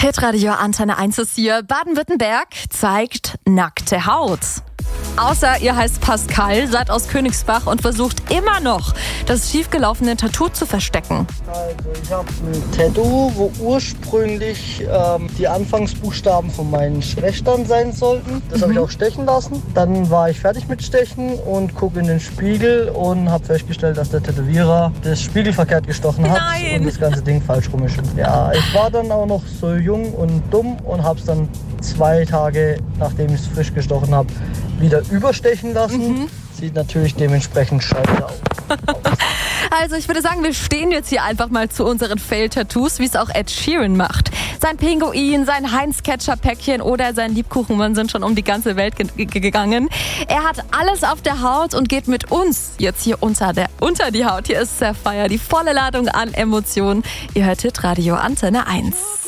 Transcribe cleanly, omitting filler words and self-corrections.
Hitradio Antenne 1 ist hier. Baden-Württemberg zeigt nackte Haut. Außer ihr heißt Pascal, seid aus Königsbach und versucht immer noch, das schiefgelaufene Tattoo zu verstecken. Also ich habe ein Tattoo, wo ursprünglich die Anfangsbuchstaben von meinen Schwestern sein sollten. Das habe ich auch stechen lassen. Dann war ich fertig mit Stechen und gucke in den Spiegel und habe festgestellt, dass der Tätowierer das Spiegel verkehrt gestochen hat. Nein. Und das ganze Ding falsch rum ist. Ja, ich war dann auch noch so jung und dumm und habe es dann 2 Tage, nachdem ich es frisch gestochen habe, wieder überstechen lassen. Sieht natürlich dementsprechend scheiße aus. Also ich würde sagen, wir stehen jetzt hier einfach mal zu unseren Fail-Tattoos, wie es auch Ed Sheeran macht. Sein Pinguin, sein Heinz-Ketchup-Päckchen oder sein Liebkuchenmann sind schon um die ganze Welt gegangen. Er hat alles auf der Haut und geht mit uns jetzt hier unter die Haut. Hier ist Sapphire, die volle Ladung an Emotionen. Ihr hört Hitradio Antenne 1.